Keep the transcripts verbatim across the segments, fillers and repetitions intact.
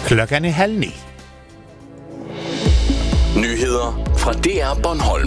Klokken er halv ni. Nyheder fra D R Bornholm.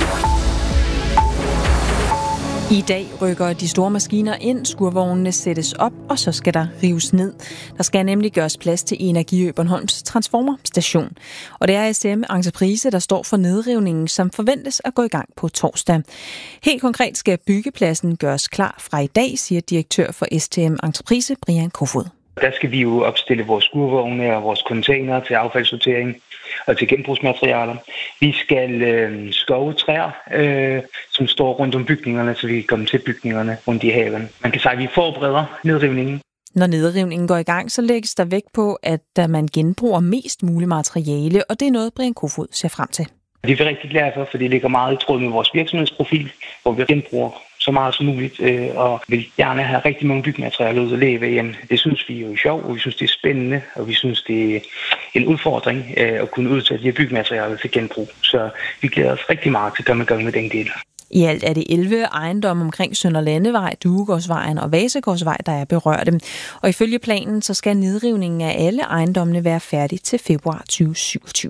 I dag rykker de store maskiner ind, skurvognene sættes op, og så skal der rives ned. Der skal nemlig gøres plads til Energiø Bornholms transformerstation. Og det er S T M Entreprise, der står for nedrivningen, som forventes at gå i gang på torsdag. Helt konkret skal byggepladsen gøres klar fra i dag, siger direktør for S T M Entreprise, Brian Kofod. Der skal vi jo opstille vores skurvogne og vores container til affaldssortering og til genbrugsmaterialer. Vi skal øh, skove træer, øh, som står rundt om bygningerne, så vi kan komme til bygningerne rundt i haven. Man kan sige, at vi forbereder nedrivningen. Når nedrivningen går i gang, så lægges der vægt på, at man genbruger mest muligt materiale, og det er noget, Brian Kofod ser frem til. Det er vi rigtig glade for, for det ligger meget i tråd med vores virksomhedsprofil, hvor vi genbruger så meget som muligt, øh, og vil gerne have rigtig mange byggematerialer ud at leve igen. Det synes vi jo er sjovt, og vi synes, det er spændende, og vi synes, det er en udfordring øh, at kunne udtage de her byggematerialer til genbrug. Så vi glæder os rigtig meget til at komme i gang med den del. I alt er det elleve ejendomme omkring Sønder Landevej, Duegårdsvejen og Vasegårdsvej, der er berørte. Og ifølge planen, så skal nedrivningen af alle ejendommene være færdig til februar tyve syvogtyve.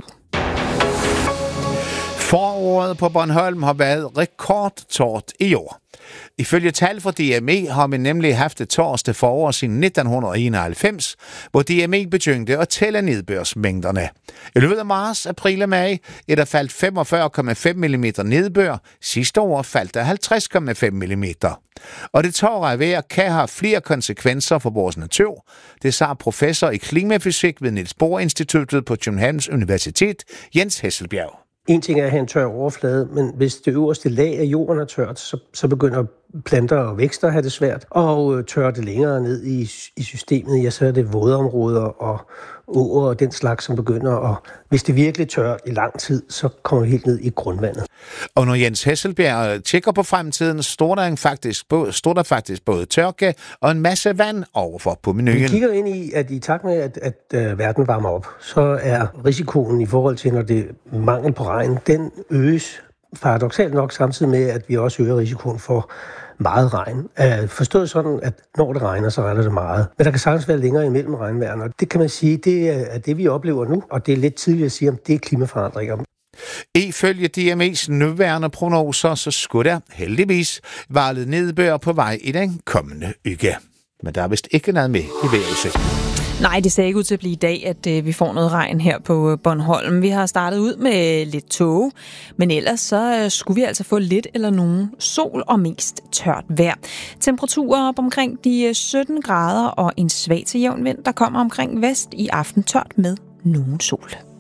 Foråret på Bornholm har været rekordtørt i år. Ifølge tal fra D M E har man nemlig haft det tørreste forår siden nitten enoghalvfems, hvor D M E begyndte at tælle nedbørsmængderne. I løbet af marts, april og maj er der faldt femogfyrre komma fem millimeter nedbør. Sidste år faldt der halvtreds komma fem millimeter. Og det tørre vejr kan have flere konsekvenser for vores natur. Det sagde professor i klimafysik ved Niels Bohr Instituttet på Københavns Universitet, Jens Hesselbjerg. En ting er at have en tør overflade, men hvis det øverste lag af jorden er tørt, så, så begynder planter og vækster at have det svært. Og øh, tørrer det længere ned i, i systemet, ja, så er det vådområder og åer og den slags, som begynder. Og hvis det virkelig tør i lang tid, så kommer det helt ned i grundvandet. Og når Jens Hesselbjerg tjekker på fremtiden, står der faktisk, står der faktisk både tørke og en masse vand overfor på menuen. Vi kigger ind i, at i takt med, at, at, at verden varmer op, så er risikoen i forhold til, når det er mangel på regn, den øges paradoksalt nok samtidig med, at vi også øger risikoen for meget regn. Forstået sådan, at når det regner, så regner det meget. Men der kan sagtens være længere imellem regnvejrene, og det kan man sige, det er det, vi oplever nu, og det er lidt tidligt at sige, om det er klimaforandringer. Ifølge D M E's nuværende prognoser, så skulle der heldigvis være lidt nedbør på vej i den kommende uge. Men der er vist ikke noget med i vejret. Nej, det ser ikke ud til at blive i dag, at øh, vi får noget regn her på Bornholm. Vi har startet ud med lidt tåge, men ellers så øh, skulle vi altså få lidt eller nogen sol og mest tørt vejr. Temperaturer op omkring de sytten grader og en svag til jævn vind, der kommer omkring vest i aften tørt med nogen sol.